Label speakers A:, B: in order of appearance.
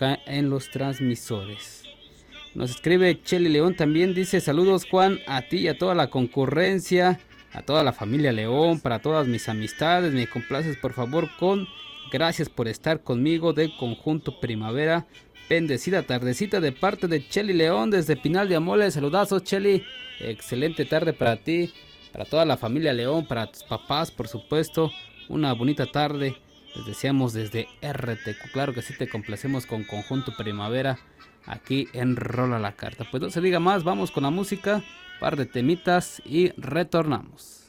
A: acá en los transmisores. Nos escribe Cheli León también, dice saludos Juan, a ti y a toda la concurrencia, a toda la familia León, para todas mis amistades, me complaces por favor con gracias por estar conmigo de Conjunto Primavera, bendecida tardecita de parte de Cheli León desde Pinal de Amole, saludazos Cheli, excelente tarde para ti, para toda la familia León, para tus papás por supuesto, una bonita tarde, les deseamos desde RTQ, claro que sí te complacemos con Conjunto Primavera, aquí en Rola la Carta. Pues no se diga más, vamos con la música, par de temitas y retornamos.